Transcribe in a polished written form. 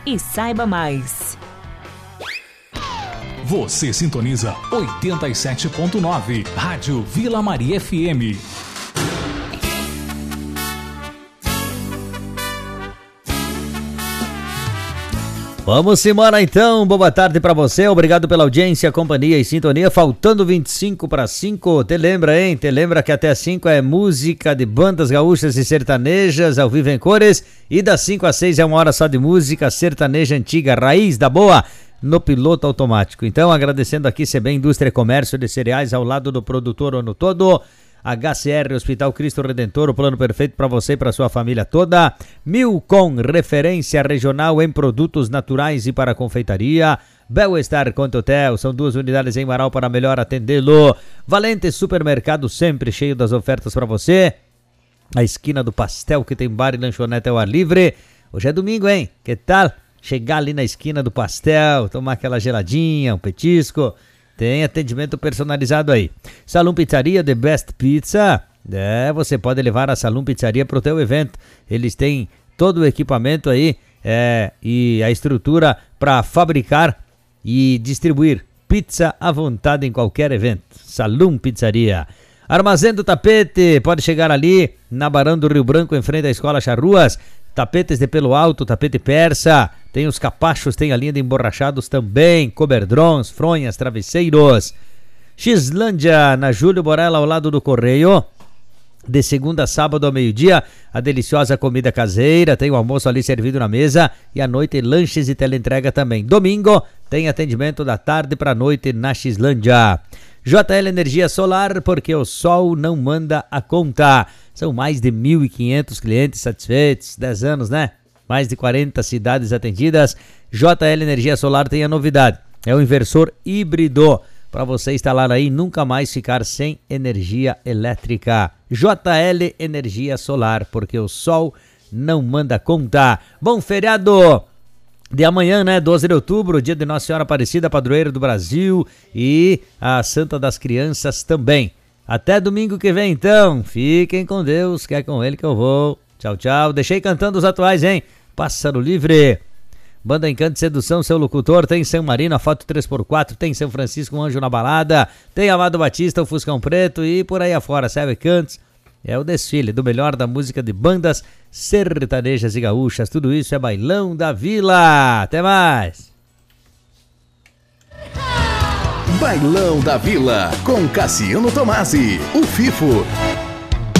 e saiba mais. Você sintoniza 87.9, Rádio Vila Maria FM. Vamos embora então, boa tarde pra você, obrigado pela audiência, companhia e sintonia, faltando 25 para 5, te lembra, hein? Te lembra que até 5 é música de bandas gaúchas e sertanejas, ao vivo em cores, e das 5 às 6 é uma hora só de música sertaneja antiga, raiz da boa, no piloto automático. Então, agradecendo aqui CB Indústria e Comércio de Cereais, ao lado do produtor o ano todo, HCR Hospital Cristo Redentor, o plano perfeito para você e para sua família toda. Milcom, referência regional em produtos naturais e para confeitaria. Bel-Estar Conte Hotel, são 2 unidades em Marau para melhor atendê-lo. Valente Supermercado, sempre cheio das ofertas para você. A esquina do Pastel, que tem bar e lanchonete ao ar livre. Hoje é domingo, hein? Que tal chegar ali na esquina do Pastel, tomar aquela geladinha, um petisco? Tem atendimento personalizado aí. Salão Pizzaria, The Best Pizza. Você pode levar a Salão Pizzaria para o teu evento. Eles têm todo o equipamento aí e a estrutura para fabricar e distribuir pizza à vontade em qualquer evento. Salão Pizzaria. Armazém do Tapete, pode chegar ali na Barão do Rio Branco, em frente à Escola Charruas. Tapetes de pelo alto, tapete persa, tem os capachos, tem a linha de emborrachados também, coberdrons, fronhas, travesseiros. Xlândia, na Júlio Borella, ao lado do Correio. De segunda a sábado ao meio-dia, a deliciosa comida caseira, tem o almoço ali servido na mesa e à noite lanches e teleentrega também. Domingo tem atendimento da tarde para a noite na Xlândia. JL Energia Solar, porque o sol não manda a conta. São mais de 1.500 clientes satisfeitos, 10 anos, né? Mais de 40 cidades atendidas. JL Energia Solar tem a novidade. É o inversor híbrido para você instalar aí e nunca mais ficar sem energia elétrica. JL Energia Solar, porque o sol não manda conta. Bom feriado de amanhã, né? 12 de outubro, dia de Nossa Senhora Aparecida, padroeira do Brasil, e a Santa das Crianças também. Até domingo que vem, então. Fiquem com Deus, que é com ele que eu vou. Tchau, tchau. Deixei cantando os atuais, hein? Pássaro Livre. Banda Encanto e Sedução, seu locutor. Tem São Marino, a Foto 3x4. Tem São Francisco, um Anjo na Balada. Tem Amado Batista, o Fuscão Preto. E por aí afora, Sabe Cantos. É o desfile do melhor da música de bandas sertanejas e gaúchas. Tudo isso é Bailão da Vila. Até mais. Bailão da Vila, com Cassiano Tomasi, o Fifo.